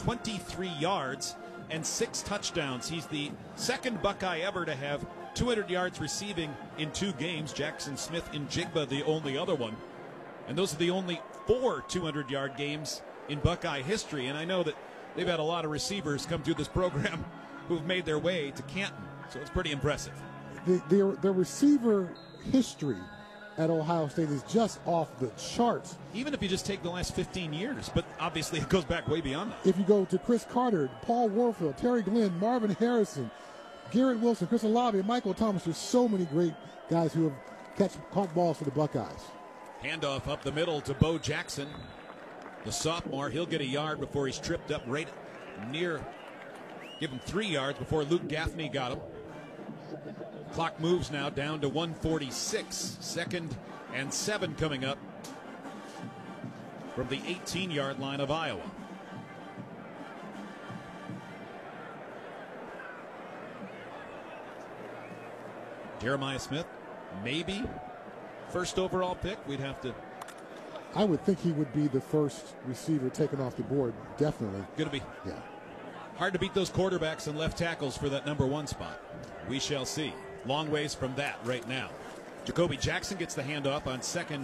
223 yards and 6 touchdowns. He's the second Buckeye ever to have 200 yards receiving in 2 games. Jackson Smith-Njigba, the only other one. And those are the only 4 200-yard games in Buckeye history. And I know that they've had a lot of receivers come through this program who've made their way to Canton. So it's pretty impressive. The receiver history at Ohio State is just off the charts. Even if you just take the last 15 years, but obviously it goes back way beyond that. If you go to Chris Carter, Paul Warfield, Terry Glenn, Marvin Harrison, Garrett Wilson, Chris Olave, and Michael Thomas, there's so many great guys who have caught balls for the Buckeyes. Handoff up the middle to Bo Jackson, the sophomore. He'll get a yard before he's tripped up right near. Give him 3 yards before Luke Gaffney got him. Clock moves now down to 1:46. 2nd and 7 coming up from the 18-yard line of Iowa. Jeremiah Smith, maybe first overall pick. We'd have to. I would think he would be the first receiver taken off the board, definitely. Going to be. Yeah. Hard to beat those quarterbacks and left tackles for that number 1 spot. We shall see. Long ways from that right now. Jacoby Jackson gets the handoff on 2nd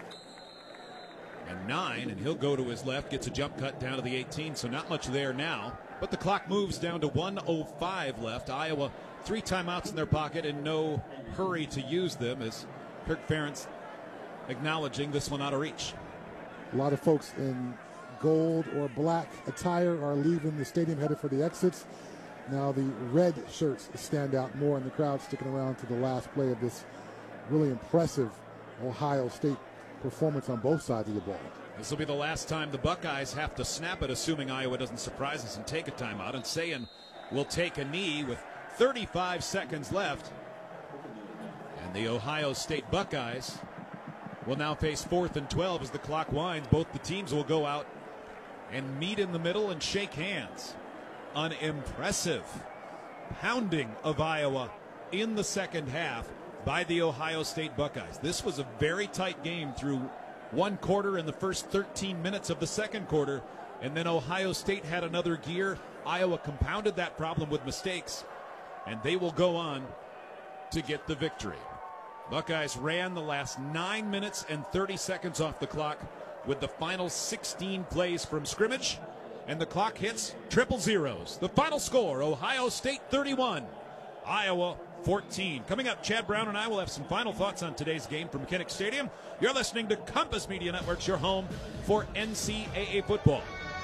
and 9, and he'll go to his left, gets a jump cut down to the 18, so not much there now. But the clock moves down to 1:05 left. Iowa 3 timeouts in their pocket and no hurry to use them, as Kirk Ferentz acknowledging this one out of reach. A lot of folks in gold or black attire are leaving the stadium headed for the exits. Now the red shirts stand out more, and the crowd sticking around to the last play of this really impressive Ohio State performance on both sides of the ball. This will be the last time the Buckeyes have to snap it, assuming Iowa doesn't surprise us and take a timeout. And Sayin will take a knee with 35 seconds left. And the Ohio State Buckeyes will now face 4th and 12 as the clock winds. Both the teams will go out and meet in the middle and shake hands. An impressive pounding of Iowa in the second half by the Ohio State Buckeyes. This was a very tight game through 1 quarter and the first 13 minutes of the 2nd quarter, and then Ohio State had another gear. Iowa compounded that problem with mistakes, and they will go on to get the victory. Buckeyes ran the last 9 minutes and 30 seconds off the clock with the final 16 plays from scrimmage. And the clock hits triple zeros. The final score, Ohio State 31, Iowa 14. Coming up, Chad Brown and I will have some final thoughts on today's game from Kinnick Stadium. You're listening to Compass Media Networks, your home for NCAA football.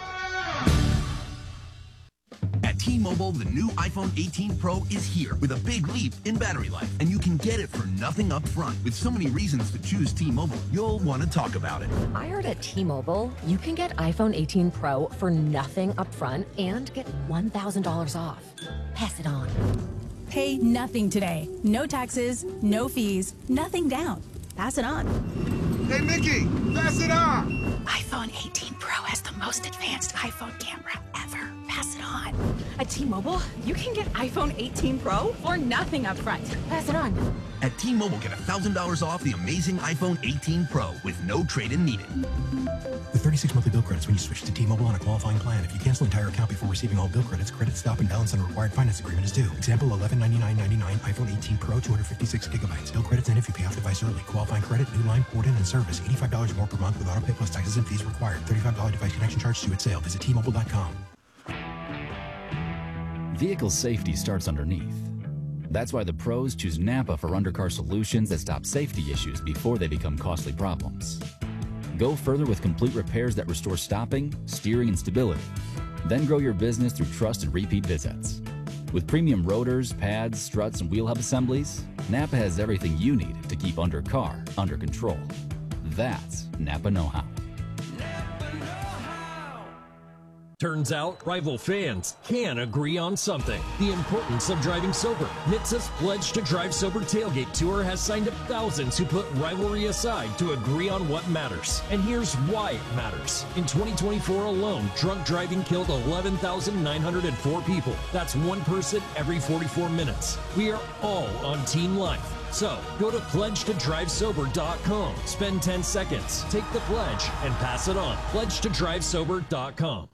At T-Mobile, the new iPhone 18 Pro is here with a big leap in battery life, and you can get it for nothing up front. With so many reasons to choose T-Mobile, you'll want to talk about it. I heard at T-Mobile, you can get iPhone 18 Pro for nothing up front and get $1,000 off. Pass it on. Pay nothing today. No taxes, no fees, nothing down. Pass it on. Hey, Mickey, pass it on. iPhone 18 Pro has the most advanced iPhone camera ever. Pass it on. At T-Mobile, you can get iPhone 18 Pro for nothing up front. Pass it on. At T-Mobile, get $1,000 off the amazing iPhone 18 Pro with no trade-in needed. With 36 monthly bill credits when you switch to T-Mobile on a qualifying plan. If you cancel entire account before receiving all bill credits, credit stop and balance on a required finance agreement is due. Example, $1199.99 iPhone 18 Pro, 256 gigabytes. Bill credits end if you pay off device early. Qualifying credit, new line, port in, and service. $85 more per month with autopay plus taxes and fees required. $35 device connection charge due at sale. Visit T-Mobile.com. Vehicle safety starts underneath. That's why the pros choose Napa for undercar solutions that stop safety issues before they become costly problems. Go further with complete repairs that restore stopping, steering, and stability. Then grow your business through trust and repeat visits. With premium rotors, pads, struts, and wheel hub assemblies, Napa has everything you need to keep undercar under control. That's Napa know-how. Turns out, rival fans can agree on something. The importance of driving sober. NHTSA's Pledge to Drive Sober Tailgate Tour has signed up thousands who put rivalry aside to agree on what matters. And here's why it matters. In 2024 alone, drunk driving killed 11,904 people. That's one person every 44 minutes. We are all on Team Life. So, go to pledgetodrivesober.com. Spend 10 seconds, take the pledge, and pass it on. pledgetodrivesober.com.